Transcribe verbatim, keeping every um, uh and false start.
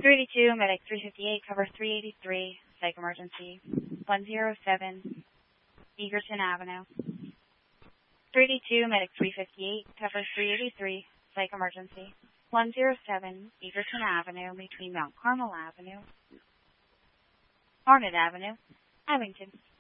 three eighty-two, Medic three fifty-eight, cover three eighty-three, psych emergency. one oh seven, Egerton Avenue. three eighty-two, Medic three fifty-eight, cover three eighty-three, psych emergency. one oh seven, Egerton Avenue, between Mount Carmel Avenue, Arnott Avenue, Abington.